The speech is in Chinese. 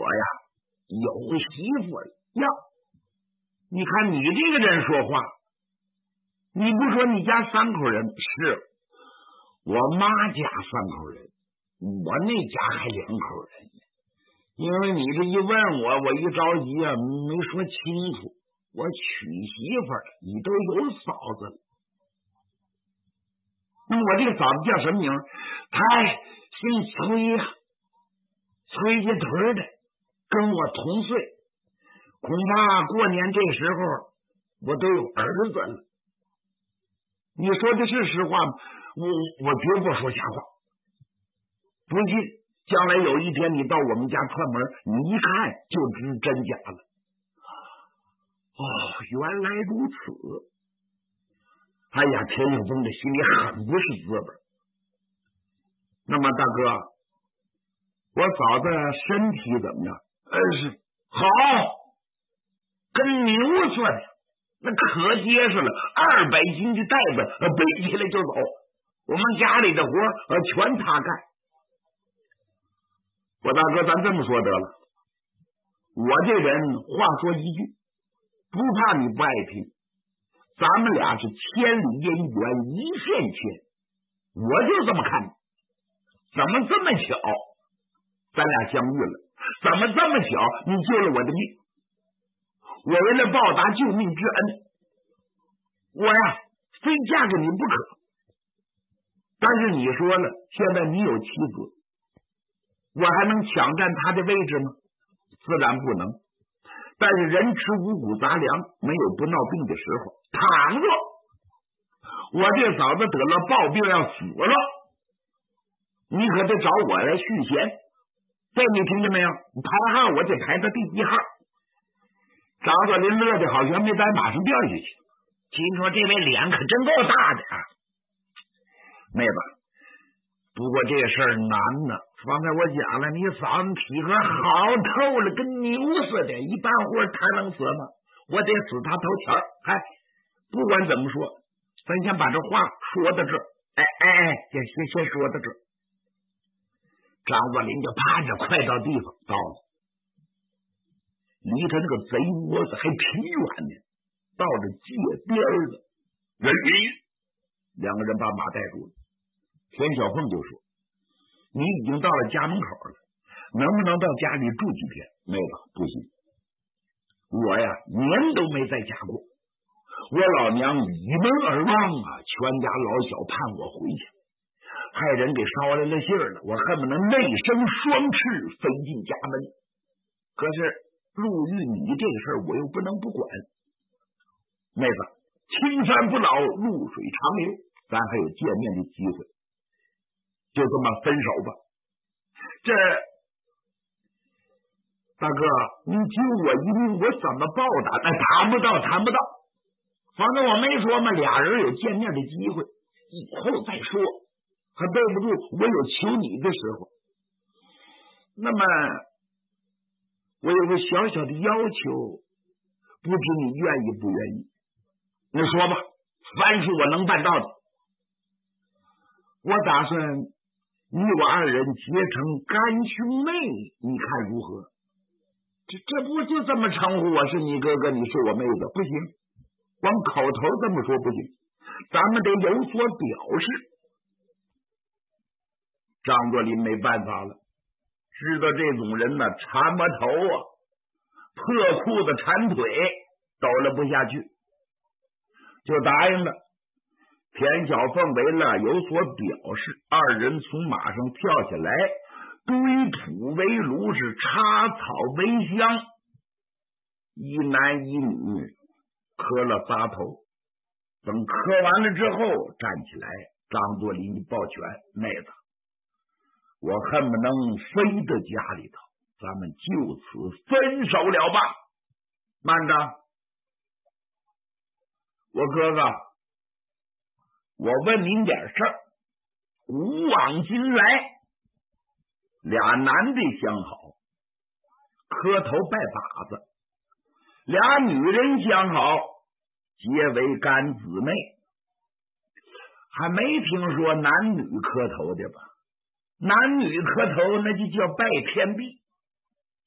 呀有媳妇了呀。你看你这个人说话，你不说你家3口人，是我妈家3口人，我那家还2口人呢。因为你这一问我，我一着急啊，没说清楚。我娶媳妇了，你都有嫂子了。那我这个嫂子叫什么名？她姓崔呀，崔家屯的，跟我同岁。恐怕过年这时候我都有儿子了。你说的是实话吗？我绝不说瞎话。不信将来有一天你到我们家串门，你一看就知真假了。哦，原来如此。哎呀，田小峰的心里很不是滋味。那么大哥，我嫂子身体怎么样？是好，跟牛似的，那可结实了，200斤的袋子背起来就走。我们家里的活全他干。我大哥，咱这么说得了，我这人话说一句，不怕你不爱听，咱们俩是千里姻缘一线牵，我就这么看。怎么这么巧咱俩相遇了？怎么这么巧你救了我的命？我为了报答救命之恩，我呀非嫁给你不可。但是你说了，现在你有妻子，我还能抢占他的位置吗？自然不能。但是人吃五谷杂粮，没有不闹病的时候。倘若我这嫂子得了暴病要死了，你可得找我来续弦。这你听见没有？排号我得排到第1号。张作霖乐的好像没在马上掉下去。听说这位脸可真够大的啊！妹子，不过这事儿难呢。方才我讲了，你嫂子体格好透了，跟牛似的，一般活他能死吗？我得死他头前。不管怎么说，咱先把这话说到这儿。先说到这儿。张作霖就盼着快到地方，到了，离他那个贼窝子还挺远呢，到了界边了。2个人把马带住了。田小凤就说：“你已经到了家门口了，能不能到家里住几天？”妹子，不行，我呀年都没在家过，我老娘倚门而望啊，全家老小盼我回去，害人给捎来了信了，我恨不能内生双翅飞进家门。可是入狱你这个事儿我又不能不管。妹子，青山不老，露水长流，咱还有见面的机会，就这么分手吧。这大哥，你救我一命，我怎么报答？谈不到。反正我没说嘛，俩人有见面的机会，以后再说。还对不住，我有求你的时候。那么我有个小小的要求，不知你愿意不愿意？你说吧，凡是我能办到的。我打算你我2人结成干兄妹，你看如何？这不就这么称呼我是你哥哥，你是我妹子？不行，光口头这么说不行，咱们得有所表示。张作霖没办法了，知道这种人呢，缠不头啊，破裤子缠腿，抖了不下去，就答应了。田小凤为了有所表示，2人从马上跳下来，堆土为炉，是插草为香，一男一女磕了仨头。等磕完了之后站起来，张作霖一抱拳：“妹子，我恨不能飞到家里头，咱们就此分手了吧。”慢着，我哥哥，我问您点事儿。古往今来，俩男的相好，磕头拜把子；俩女人相好，结为干姊妹。还没听说男女磕头的吧？男女磕头那就叫拜天地。